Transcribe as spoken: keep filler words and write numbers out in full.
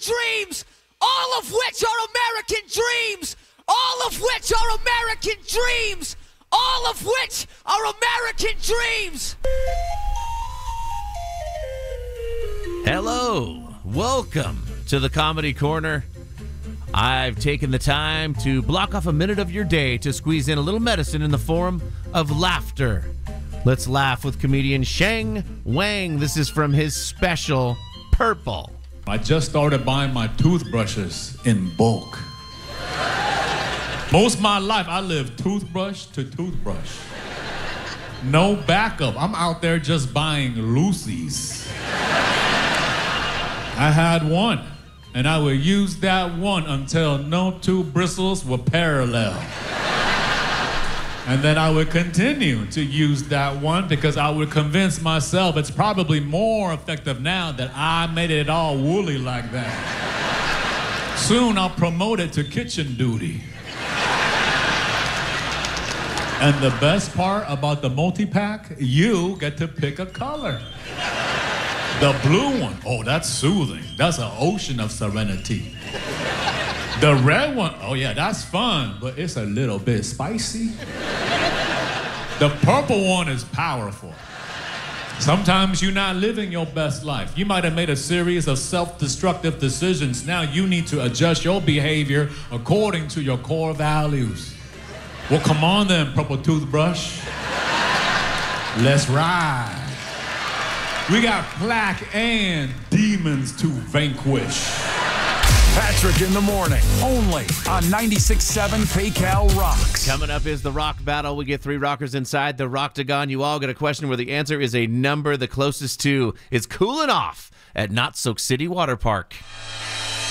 dreams, all of which are American dreams, all of which are American dreams, all of which are American dreams. Hello, welcome to the Comedy Corner. I've taken the time to block off a minute of your day to squeeze in a little medicine in the form of laughter. Let's laugh with comedian Sheng Wang. This is from his special, Purple. I just started buying my toothbrushes in bulk. Most of my life, I live toothbrush to toothbrush. No backup. I'm out there just buying Lucy's. I had one, and I would use that one until no two bristles were parallel. And then I would continue to use that one because I would convince myself it's probably more effective now that I made it all woolly like that. Soon I'll promote it to kitchen duty. And the best part about the multi-pack, you get to pick a color. The blue one, oh, that's soothing. That's an ocean of serenity. The red one, oh yeah, that's fun, but it's a little bit spicy. The purple one is powerful. Sometimes you're not living your best life. You might have made a series of self-destructive decisions. Now you need to adjust your behavior according to your core values. Well, come on then, purple toothbrush. Let's ride. We got plaque and demons to vanquish. Patrick in the morning, only on ninety-six point seven PayCal Rocks. Coming up is the rock battle. We get three rockers inside the Roctagon. You all get a question where the answer is a number. The closest to is cooling off at Not So City Water Park.